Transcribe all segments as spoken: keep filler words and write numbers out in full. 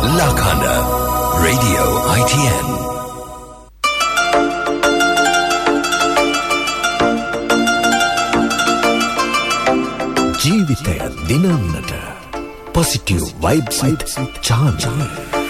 Lakanda Radio I T N. ජීවිතය දිනන්නට positive vibes with charm.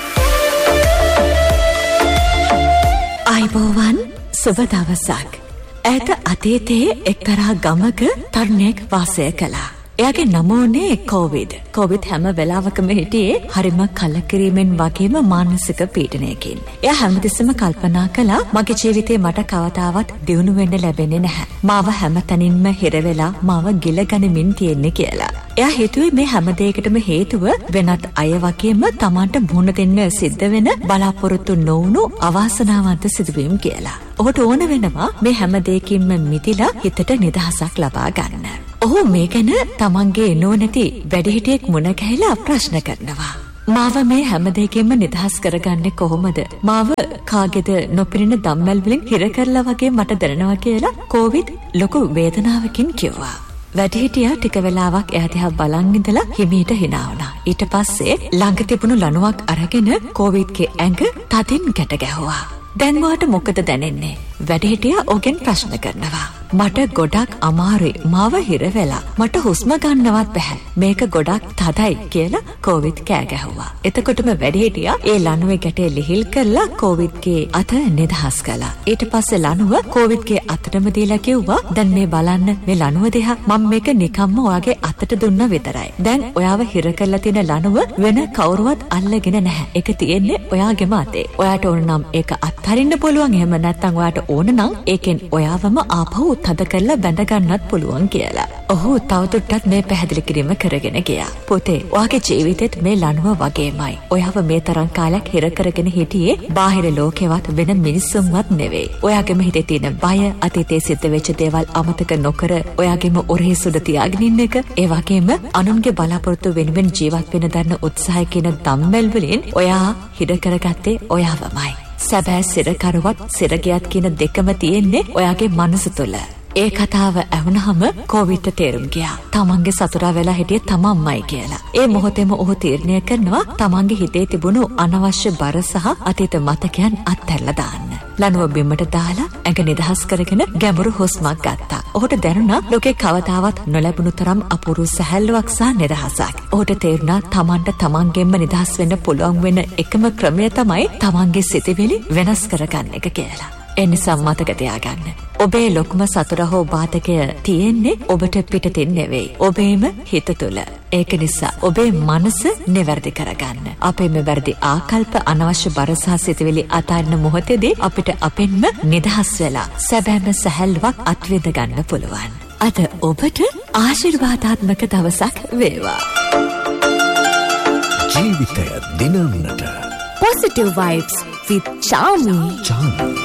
අයිබෝවන් සුබ දවසක්. ඈත අතීතයේ එක්තරා ගමක තරුණයෙක් වාසය කළා. එයාගේ නම වුණේ කොවිඩ්. කොවිඩ් හැම වෙලාවකම හිටියේ හරිම කලකිරීමෙන් වගේම මානසික පීඩනයකින්. එයා හැමතිස්සෙම කල්පනා කළා මගේ ජීවිතේ මට කවදාවත් දියුණු වෙන්න ලැබෙන්නේ නැහැ. මාව හැමතැනින්ම හිර වෙලා මාව ගිලගනිමින් තියෙන්නේ කියලා. එයා හිතුවේ මේ හැම දෙයකටම හේතුව වෙනත් අය වගේම Tamanට මුහුණ දෙන්න සිද්ධ වෙන බලාපොරොත්තු නොවුණු අවාසනාවන්ත සිදුවීම් කියලා. ඔහුට ඕන වෙනවා මේ හැම දෙයකින්ම මිදිලා හිතට නිදහසක් ලබා ගන්න. ඔහු මේ ගැන තමන්ගේ නොනැති වැඩිහිටියෙක් මුණ ගැහිලා ප්‍රශ්න කරනවා. මාව මේ හැම දෙයකින්ම නිදහස් කරගන්නේ කොහොමද? මාව කාගේද නොපෙනෙන දම්වැල් වලින් හිර කරලා වගේ මට දැනෙනවා කියලා කොවිඩ් ලොකු වේදනාවකින් කිව්වා. වැඩිහිටියා ටික වෙලාවක් එයා දිහා බලන් ඉඳලා හිමීට hina වුණා. ඊට පස්සේ ළඟ තිබුණු ලණුවක් අරගෙන කොවිඩ්ගේ ඇඟ තදින් ගැට ගැහුවා. දැන් වාට මොකද දැනෙන්නේ? වැඩිහිටියා ඔගෙන් ප්‍රශ්න කරනවා. මට ගොඩක් අමාරුයි. මාව හිර වෙලා. මට හුස්ම ගන්නවත් බැහැ. මේක ගොඩක් තදයි කියලා කොවිඩ් කෑ ගැහුවා. එතකොටම වැඩිහිටියා ඒ ලණුවේ ගැටේ ලිහිල් කරලා කොවිඩ්ගේ අත නිදහස් කළා. ඊට පස්සේ ලණුව කොවිඩ්ගේ අතටම දීලා කිව්වා දැන් මේ බලන්න මේ ලණුව දිහා මම මේක නිකම්ම ඔයාගේ අතට දුන්නා විතරයි. දැන් ඔයාව හිර කරලා තියෙන ලණුව වෙන කවුරුවත් අල්ලගෙන නැහැ. ඒක තියෙන්නේ ඔයාගේම අතේ. ඔයාට ඕන නම් ඒක අත්හරින්න පුළුවන්. එහෙම නැත්නම් ඔයාට ඕන නම් ඒකෙන් ඔයාවම ආපහු තද කරලා බැඳ ගන්නත් පුළුවන් කියලා. ඔහු තවදුරටත් මේ පැහැදිලි කිරීම කරගෙන ගියා. පුතේ, ඔයාගේ ජීවිතෙත් මේ ලණුව වගේමයි. ඔයාව මේ තරම් කාලයක් හිර කරගෙන හිටියේ බාහිර ලෝකෙවත් වෙන මිනිස්සුන්වත් නෙවෙයි. ඔයාගේම හිතේ තියෙන බය, අතීතයේ සිද්ධ වෙච්ච දේවල් අමතක නොකර ඔයාගේම ඔරේ සුද තියාගෙන ඉන්න එක, ඒ වගේම අනුන්ගේ බලාපොරොත්තු වෙනුවෙන් ජීවත් වෙන්න දරන උත්සාහය කියන දම්වැල් වලින් ඔයා හිර කරගත්තේ ඔයාවමයි. සැබෑ සිරකරුවත් සිරගියත් කියන දෙකම තියෙන්නේ ඔයාගේ මනස තුළ. ඒ කතාව ඇහුනහම කොවිඩ්ට තේරුම් ගියා. තමන්ගේ සතුරා වෙලා හිටියේ තමන්මයි කියලා. ඒ මොහොතේම ඔහු තීරණය කරනවා තමන්ගේ හිතේ තිබුණු අනවශ්‍ය බර සහ අතීත මතකයන් අත්හැරලා දාන්න. ලණුව බිමට දාලා ඇඟ නිදහස් කරගෙන ගැඹුරු හුස්මක් ගත්තා. ඔහුට දැනුණා ලෝකේ කවදාවත් නොලැබුණු තරම් අපූර්ව සැහැල්ලුවක් සහ නිදහසක්. ඔහුට තේරුණා තමන්ට තමන්ගෙන්ම නිදහස් වෙන්න පුළුවන් වෙන එකම ක්‍රමය තමයි තමන්ගේ සිතවිලි වෙනස් කරගන්න එක කියලා. එනිසා මතක තියාගන්න. ඔබේ ලොකුම සතුර හෝ බාධකය තියෙන්නේ ඔබට පිටතින් නෙවෙයි. ඔබේම හිත තුළ. ඒක නිසා ඔබේ මනස නිවැරදි කරගන්න. අපේම වැරදි ආකල්ප අනවශ්‍ය බර සහ සිතවිලි අතාරින මොහොතේදී අපිට අපෙන්ම නිදහස් වෙලා සැබෑම සැහැල්ලුවක් අත්විඳ ගන්න පුළුවන්. අද ඔබට ආශිර්වාදාත්මක දවසක් වේවා. ජීවිතය දිනන්නට positive vibes with Charmy. Charmy.